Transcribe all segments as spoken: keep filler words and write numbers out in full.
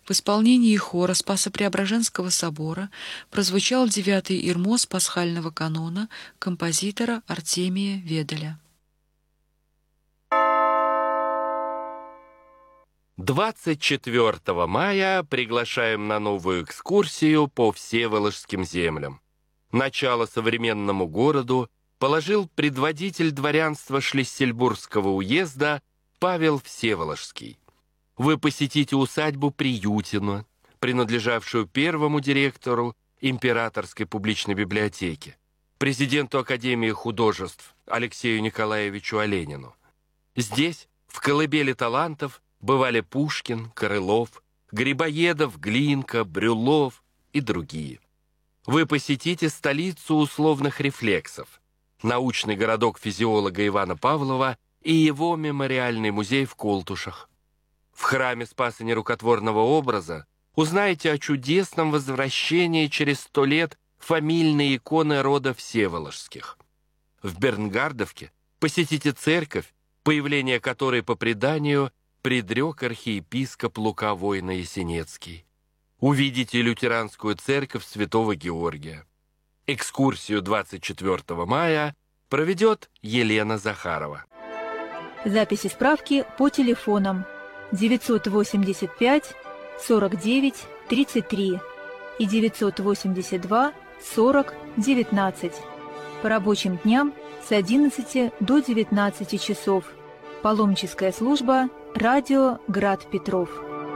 В исполнении хора Спасо-Преображенского собора прозвучал девятый ирмос пасхального канона композитора Артемия Веделя. двадцать четвёртого мая приглашаем на новую экскурсию по Всеволожским землям. Начало современному городу положил предводитель дворянства Шлиссельбургского уезда Павел Всеволожский. Вы посетите усадьбу Приютино, принадлежавшую первому директору Императорской публичной библиотеки, президенту Академии художеств Алексею Николаевичу Оленину. Здесь, в колыбели талантов, бывали Пушкин, Крылов, Грибоедов, Глинка, Брюллов и другие. Вы посетите столицу условных рефлексов, научный городок физиолога Ивана Павлова и его мемориальный музей в Колтушах. В храме Спаса Нерукотворного образа узнаете о чудесном возвращении через сто лет фамильной иконы рода Всеволожских. В Бернгардовке посетите церковь, появление которой по преданию предрек архиепископ Лука Войно-Ясенецкий. Увидите лютеранскую церковь Святого Георгия. Экскурсию двадцать четвёртого мая проведет Елена Захарова. Записи справки по телефонам девятьсот восемьдесят пять сорок девять тридцать три и девятьсот восемьдесят два сорок девятнадцать. По рабочим дням с одиннадцати до девятнадцати часов. Паломническая служба «Радио Град Петров».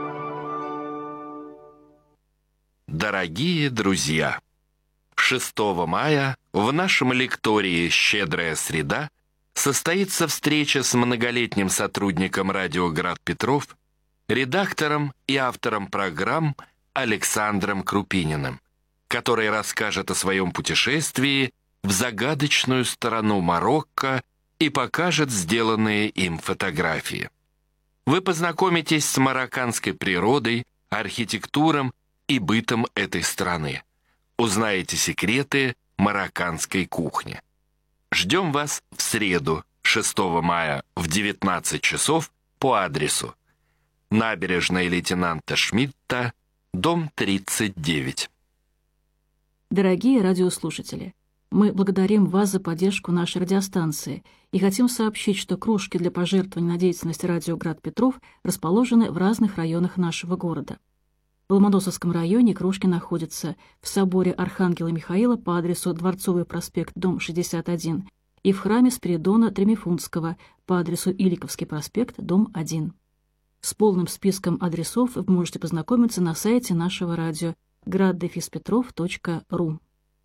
Дорогие друзья, шестого мая в нашем лектории «Щедрая среда» состоится встреча с многолетним сотрудником радио «Град Петров», редактором и автором программ Александром Крупининым, который расскажет о своем путешествии в загадочную сторону Марокко и покажет сделанные им фотографии. Вы познакомитесь с марокканской природой, архитектурой и бытом этой страны. Узнаете секреты марокканской кухни. Ждем вас в среду, шестого мая в девятнадцать часов по адресу набережная лейтенанта Шмидта, дом тридцать девять. Дорогие радиослушатели, мы благодарим вас за поддержку нашей радиостанции и хотим сообщить, что кружки для пожертвований на деятельность радио «Град Петров» расположены в разных районах нашего города. В Ломоносовском районе кружки находятся в соборе Архангела Михаила по адресу Дворцовый проспект, дом шестьдесят один, и в храме Спиридона Тремифунтского по адресу Иликовский проспект, дом один. С полным списком адресов вы можете познакомиться на сайте нашего радио град дефис петров точка ру.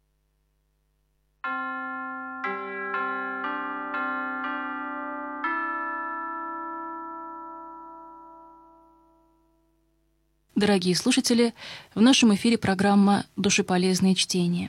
Дорогие слушатели, в нашем эфире программа «Душеполезные чтения».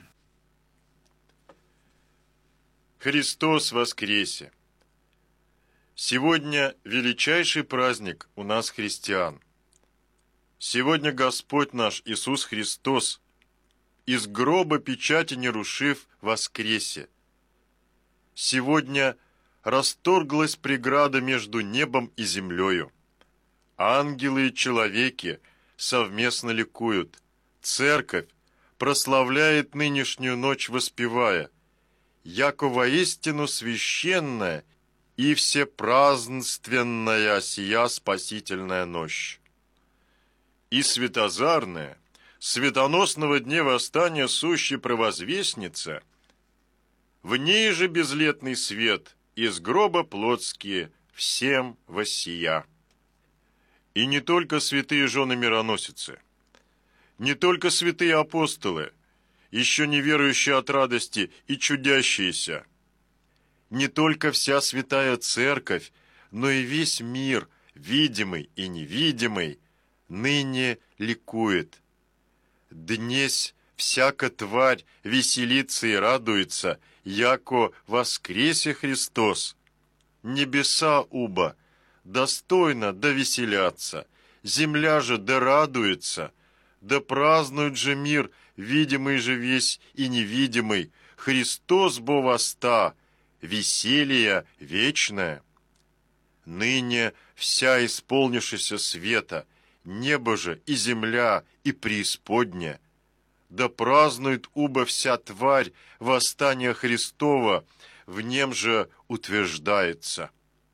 Христос воскресе! Сегодня величайший праздник у нас, христиан. Сегодня Господь наш Иисус Христос, из гроба печати не рушив, воскресе. Сегодня расторглась преграда между небом и землею. Ангелы и человеки совместно ликуют. Церковь прославляет нынешнюю ночь, воспевая: «Яко воистину священная и всепразднственная сия спасительная ночь». И светозарная, светоносного дня восстания сущей провозвестница, в ней же безлетный свет из гроба плотские всем воссия. И не только святые жены мироносицы, не только святые апостолы, еще не верующие от радости и чудящиеся, не только вся святая церковь, но и весь мир, видимый и невидимый, ныне ликует. Днесь всяка тварь веселится и радуется, яко воскресе Христос. Небеса уба достойно да веселятся, земля же да радуется, да празднует же мир, видимый же весь и невидимый, Христос бо воста, веселье вечное. Ныне вся исполнившаяся света, небо же и земля и преисподня. Да празднует убо вся тварь восстания Христова, в нем же утверждается.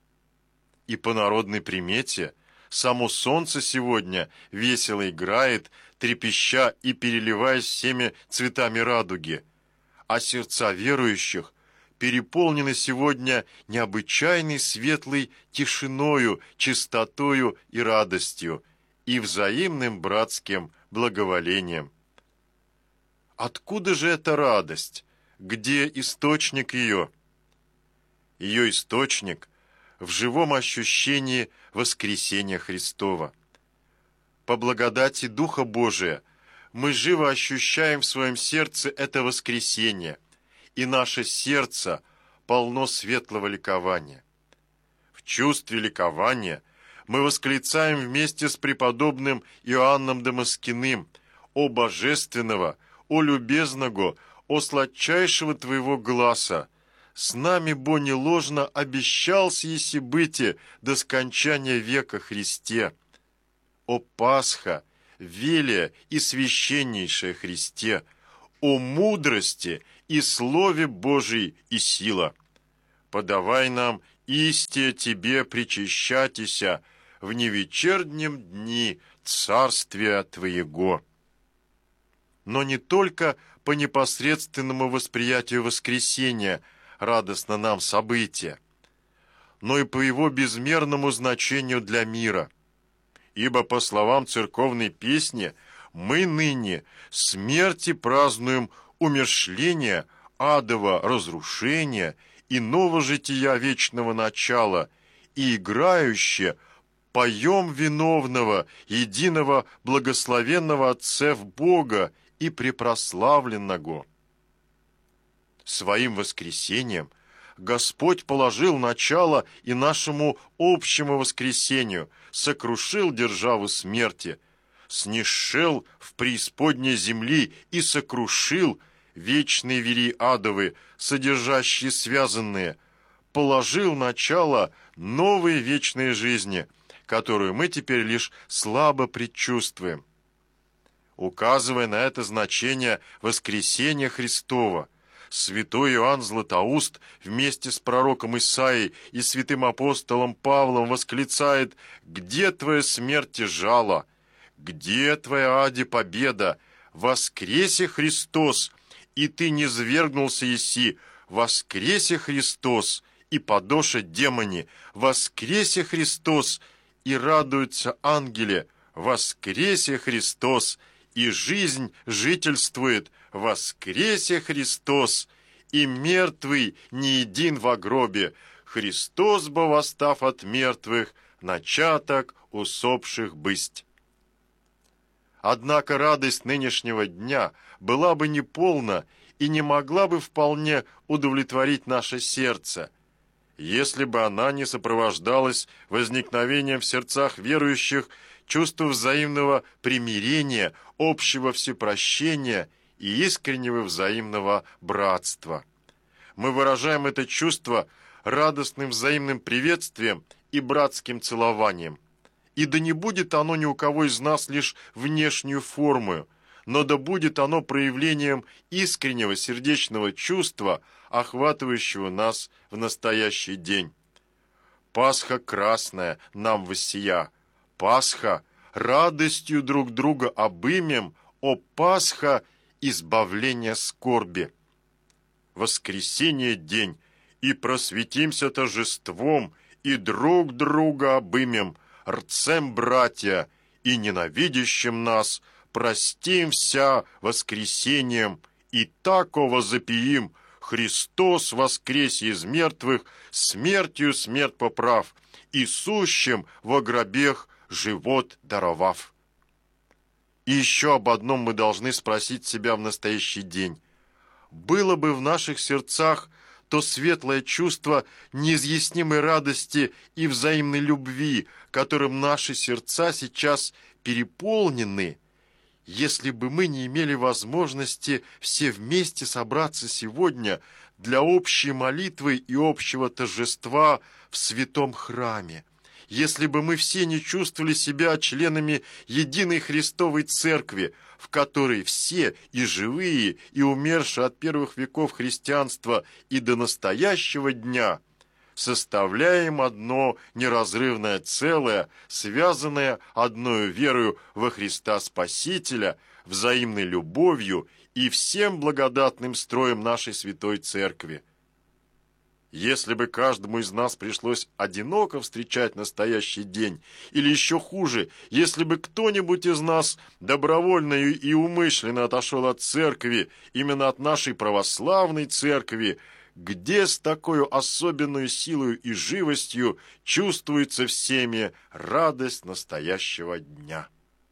И по народной примете само солнце сегодня весело играет, трепеща и переливаясь всеми цветами радуги, а сердца верующих переполнены сегодня необычайной светлой тишиною, чистотою и радостью, и взаимным братским благоволением. Откуда же эта радость? Где источник ее? Ее источник в живом ощущении воскресения Христова. По благодати Духа Божия мы живо ощущаем в своем сердце это воскресение, и наше сердце полно светлого ликования. В чувстве ликования мы восклицаем вместе с преподобным Иоанном Дамаскиным: «О божественного, о любезного, о сладчайшего Твоего гласа! С нами, бо не ложно, обещался еси быти до скончания века Христе! О Пасха, велия и священнейшее Христе! О мудрости и Слове Божией и сила! Подавай нам истие Тебе причащатися в невечернем дни царствия Твоего». Но не только по непосредственному восприятию воскресения радостно нам событие, но и по его безмерному значению для мира. Ибо, по словам церковной песни, мы ныне смерти празднуем умерщвление, адова разрушения и нового жития вечного начала, и играюще поем виновного, единого благословенного Отцев Бога и препрославленного. Своим воскресением Господь положил начало и нашему общему воскресению, сокрушил державу смерти, снишел в преисподней земли и сокрушил вечные вери адовы, содержащие связанные, положил начало новой вечной жизни, которую мы теперь лишь слабо предчувствуем. Указывая на это значение воскресения Христова, святой Иоанн Златоуст вместе с пророком Исаией и святым апостолом Павлом восклицает: «Где твоя смерть и жало? Где твоя аде победа? Воскресе Христос, и ты не свергнулся еси! Воскресе Христос, и подоша демони! Воскресе Христос, и радуются ангели! Воскресе Христос, и жизнь жительствует! Воскресе Христос, и мертвый не един во гробе! Христос, бо восстав от мертвых, начаток усопших бысть». Однако радость нынешнего дня была бы неполна и не могла бы вполне удовлетворить наше сердце, если бы она не сопровождалась возникновением в сердцах верующих чувства взаимного примирения, общего всепрощения и искреннего взаимного братства. Мы выражаем это чувство радостным взаимным приветствием и братским целованием. И да не будет оно ни у кого из нас лишь внешнюю формою, но да будет оно проявлением искреннего сердечного чувства, охватывающего нас в настоящий день. Пасха красная нам воссия, Пасха радостью друг друга обымем, о Пасха избавление скорби. Воскресение день, и просветимся торжеством, и друг друга обымем, рцем братья, и ненавидящим нас простим вся воскресением, и таково запиим: Христос воскресе из мертвых, смертью смерть поправ, и сущим во гробех живот даровав. И еще об одном мы должны спросить себя в настоящий день. Было бы в наших сердцах то светлое чувство неизъяснимой радости и взаимной любви, которым наши сердца сейчас переполнены, если бы мы не имели возможности все вместе собраться сегодня для общей молитвы и общего торжества в святом храме, если бы мы все не чувствовали себя членами единой Христовой Церкви, в которой все, и живые, и умершие от первых веков христианства и до настоящего дня, составляем одно неразрывное целое, связанное одною верою во Христа Спасителя, взаимной любовью и всем благодатным строем нашей Святой Церкви. Если бы каждому из нас пришлось одиноко встречать настоящий день, или еще хуже, если бы кто-нибудь из нас добровольно и умышленно отошел от церкви, именно от нашей православной церкви, где с такой особенной силой и живостью чувствуется всеми радость настоящего дня.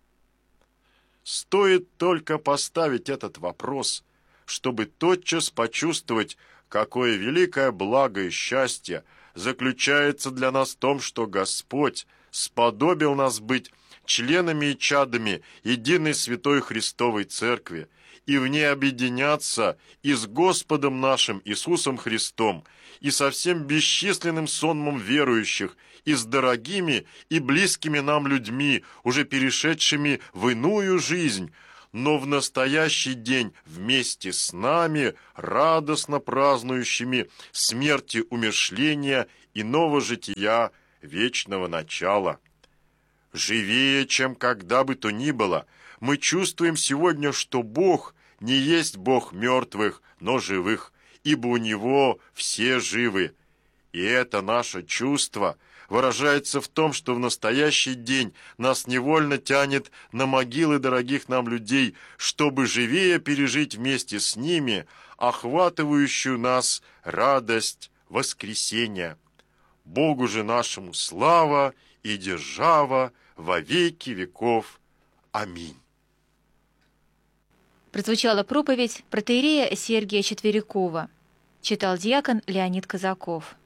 Стоит только поставить этот вопрос, чтобы тотчас почувствовать, какое великое благо и счастье заключается для нас в том, что Господь сподобил нас быть членами и чадами единой Святой Христовой Церкви и в ней объединяться и с Господом нашим Иисусом Христом, и со всем бесчисленным сонмом верующих, и с дорогими и близкими нам людьми, уже перешедшими в иную жизнь, но в настоящий день вместе с нами, радостно празднующими смерти умершления и нового жития вечного начала. Живее, чем когда бы то ни было, мы чувствуем сегодня, что Бог не есть Бог мертвых, но живых, ибо у Него все живы. И это наше чувство выражается в том, что в настоящий день нас невольно тянет на могилы дорогих нам людей, чтобы живее пережить вместе с ними охватывающую нас радость воскресения. Богу же нашему слава и держава во веки веков. Аминь. Прозвучала проповедь протоиерея Сергия Четверякова. Читал диакон Леонид Казаков.